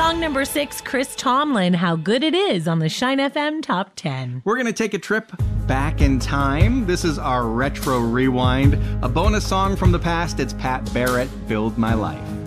Song number 6, Chris Tomlin, How Good It Is on the Shine FM Top 10. We're going to take a trip back in time. This is our Retro Rewind, a bonus song from the past. It's Pat Barrett, Build My Life.